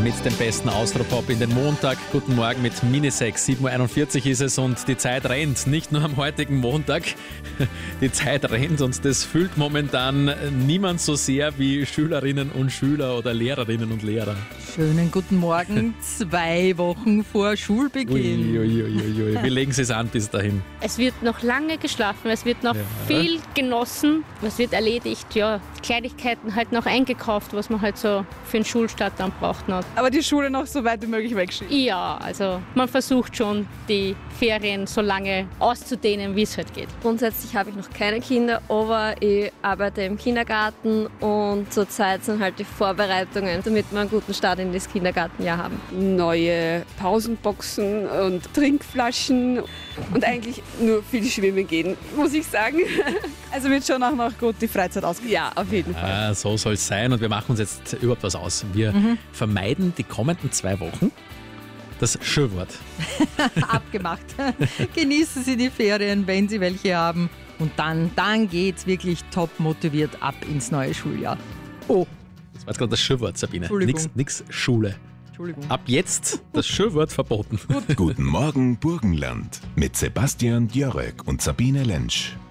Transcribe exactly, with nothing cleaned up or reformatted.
mit dem besten Austropop in den Montag. Guten Morgen mit Minisex. sieben Uhr einundvierzig ist es und die Zeit rennt. Nicht nur am heutigen Montag. Die Zeit rennt und das fühlt momentan niemand so sehr wie Schülerinnen und Schüler oder Lehrerinnen und Lehrer. Schönen guten Morgen, zwei Wochen vor Schulbeginn. Ui, ui, ui, ui. Wie legen Sie es an bis dahin? Es wird noch lange geschlafen, es wird noch Ja. viel genossen, es wird erledigt, ja, Kleinigkeiten halt noch eingekauft, was man halt so für den Schulstart dann braucht noch. Aber die Schule noch so weit wie möglich wegschieben. Ja, also man versucht schon, die Ferien so lange auszudehnen, wie es halt geht. Grundsätzlich habe ich noch keine Kinder, aber ich arbeite im Kindergarten und zurzeit sind halt die Vorbereitungen, damit wir einen guten Start in das Kindergartenjahr haben. Neue Pausenboxen und Trinkflaschen und eigentlich nur viel schwimmen gehen, muss ich sagen. Also wird schon auch noch gut die Freizeit ausgehen. Ja, auf jeden Fall. Ah, so soll es sein und wir machen uns jetzt überhaupt was aus. Wir Mhm. vermeiden die kommenden zwei Wochen das Schwwort. Abgemacht. Genießen Sie die Ferien, wenn Sie welche haben. Und dann, dann geht's wirklich top motiviert ab ins neue Schuljahr. Oh, Das war jetzt gerade das Schwwort, Sabine. Entschuldigung. Nix, nix Schule. Entschuldigung. Ab jetzt das Schwwort verboten. Guten Morgen Burgenland mit Sebastian Djörek und Sabine Lentsch.